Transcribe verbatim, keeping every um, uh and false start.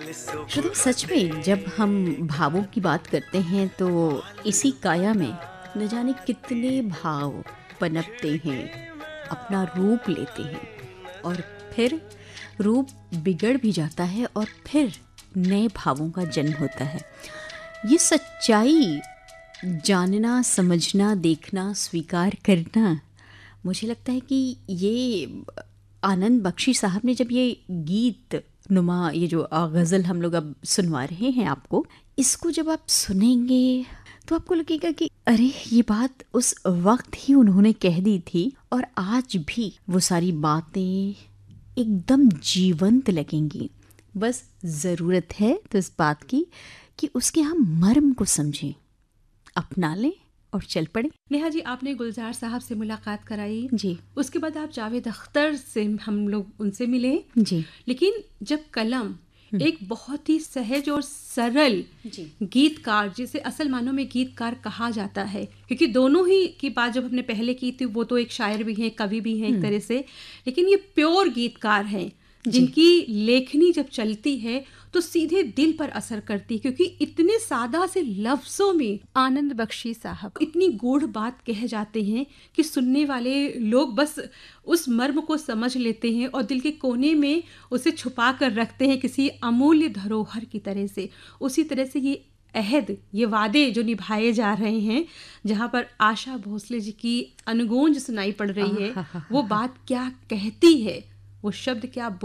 श्रोताओ, सच में जब हम भावों की बात करते हैं तो इसी काया में न जाने कितने भाव पनपते हैं, अपना रूप लेते हैं और फिर रूप बिगड़ भी जाता है और फिर नए भावों का जन्म होता है। ये सच्चाई जानना, समझना, देखना, स्वीकार करना, मुझे लगता है कि ये आनंद बख्शी साहब ने जब ये गीत नुमा, ये जो गज़ल हम लोग अब सुनवा रहे हैं आपको, इसको जब आप सुनेंगे तो आपको लगेगा कि अरे ये बात उस वक्त ही उन्होंने कह दी थी और आज भी वो सारी बातें एकदम जीवंत लगेंगी। बस ज़रूरत है तो इस बात की कि उसके हम मर्म को समझें, अपना लें और चल पड़े। नेहा जी, आपने गुलजार साहब से मुलाकात कराई जी उसके बाद आप जावेद अख्तर से हम लोग उनसे मिले जी लेकिन जब कलम एक बहुत ही सहज और सरल जी गीतकार, जिसे असल मानों में गीतकार कहा जाता है, क्योंकि दोनों ही की बात जब हमने पहले की थी वो तो एक शायर भी हैं, कवि भी हैं एक तरह से, लेकिन ये प्योर गीतकार हैं जिनकी लेखनी जब चलती है तो सीधे दिल पर असर करती है, क्योंकि इतने सादा से लफ्जों में आनंद बख्शी साहब इतनी गूढ़ बात कह जाते हैं कि सुनने वाले लोग बस उस मर्म को समझ लेते हैं और दिल के कोने में उसे छुपा कर रखते हैं किसी अमूल्य धरोहर की तरह से। उसी तरह से ये अहद, ये वादे जो निभाए जा रहे हैं, जहाँ पर आशा भोसले जी की अनगूंज सुनाई पड़ रही है, वो बात क्या कहती है, वो शब्द क्या